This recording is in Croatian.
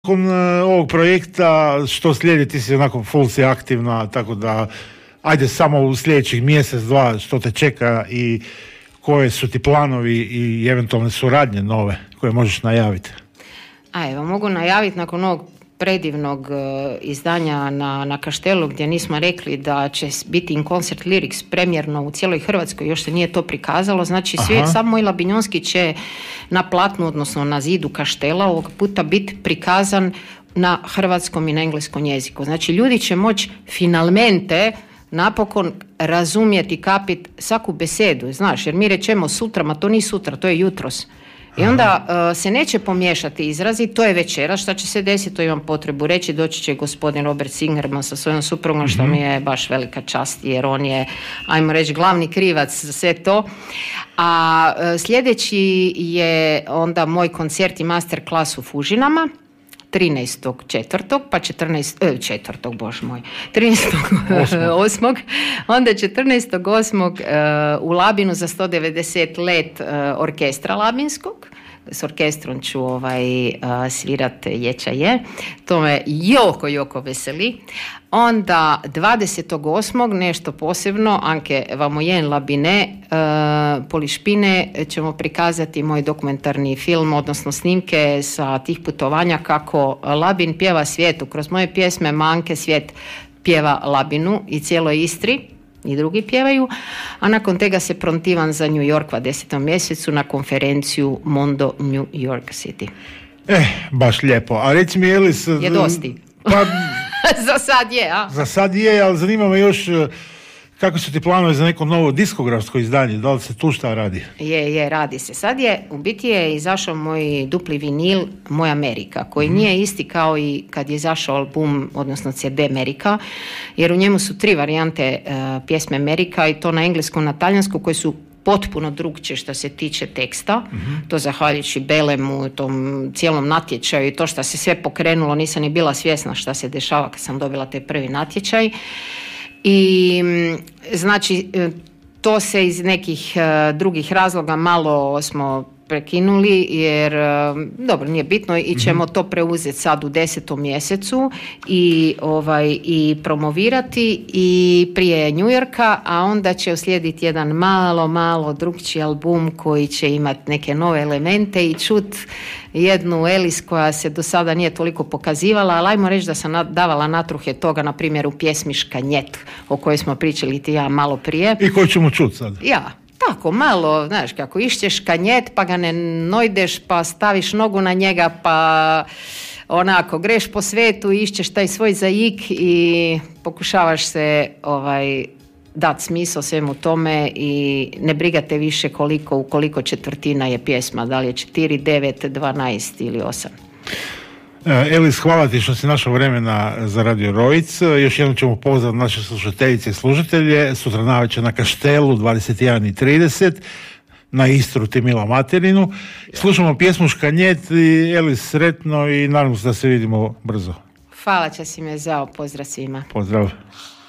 Nakon ovog projekta, što slijedi, ti si onako full si aktivna, tako da ajde samo u sljedećih mjesec, dva, što te čeka i koje su ti planovi i eventualne suradnje nove koje možeš najaviti? Evo, mogu najaviti nakon ovog predivnog izdanja na Kaštelu, gdje nismo rekli da će biti in concert lyrics premjerno u cijeloj Hrvatskoj, još se nije to prikazalo, znači sam moj Labinjonski će na platnu, odnosno na zidu Kaštela ovog puta biti prikazan na hrvatskom i na engleskom jeziku. Znači ljudi će moći finalmente napokon razumjeti, kapit svaku besedu, znaš, jer mi rečemo sutra, ma to nije sutra, to je jutros. I onda se neće pomiješati izrazi, to je večera, šta će se desiti, to imam potrebu reći, doći će gospodin Robert Singerman sa svojom suprugom, što mi je baš velika čast, jer on je, ajmo reći, glavni krivac za sve to. A sljedeći je onda moj koncert i master klas u Fužinama, 13.4. pa 13.8. onda 14.8. U Labinu za 190 let orkestra Labinskog. S orkestrom ću svirat Ječa je. To me jako veseli. Onda 28. nešto posebno, Anke Vamojen Labine, Polišpine, ćemo prikazati moj dokumentarni film, odnosno snimke sa tih putovanja kako Labin pjeva svijetu. Kroz moje pjesme Manke svijet pjeva Labinu i cijeloj Istri. I drugi pjevaju, a nakon tega se prontivam za New York u 10. mjesecu na konferenciju Mondo New York City. Baš lijepo. A reci mi, Elis... Je dosti. Pa, za sad je, a? Za sad je, ali zanima me još kako su ti planovi za neko novo diskografsko izdanje, da li se tu šta radi? Radi se. Sad u biti je izašao moj dupli vinil Moj Amerika, koji nije isti kao i kad je izašao album, odnosno CD Amerika, jer u njemu su 3 varijante pjesme Amerika i to na engleskom, na talijanskom, koje su potpuno drugčije što se tiče teksta. To zahvaljujući Belemu, tom cijelom natječaju i to što se sve pokrenulo, nisam ni bila svjesna šta se dešava kad sam dobila taj prvi natječaj. I znači to se iz nekih drugih razloga malo smo prekinuli, jer dobro, nije bitno, i ćemo to preuzeti sad u 10. mjesecu i promovirati i prije New Yorka, a onda će uslijediti jedan malo drugčiji album koji će imati neke nove elemente i čut jednu Elis koja se do sada nije toliko pokazivala, ali ajmo reći da sam davala natruhe toga, na primjer u pjesmi Škanjet, o kojoj smo pričali ti ja malo prije. I koju ćemo čut sad? Ja. Tako, malo, znaš, kako išćeš kanjet, pa ga ne nojdeš, pa staviš nogu na njega, pa onako, greš po svetu i išćeš taj svoj zaik i pokušavaš se dati smisao svemu tome i ne brigate više u koliko četvrtina je pjesma, da li je 4, 9, 12 ili 8. Elis, hvala ti što si našao vremena za Radio Roic. Još jednom ćemo pozvati naše slušateljice i slušatelje sutra navečer na Kaštelu 21:30 na Istru Timila Materinu. Slušamo pjesmu Škanjet i Elis, sretno i nadam se da se vidimo brzo. Hvala, Časime, zao, pozdrav svima. Pozdrav.